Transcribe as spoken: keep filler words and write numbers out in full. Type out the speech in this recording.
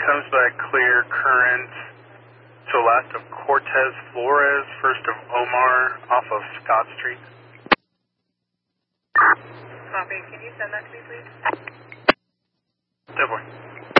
comes back clear, current to last of Cortez Flores, first of Omar, off of Scott Street. Copy. Can you send that to me, please? Definitely.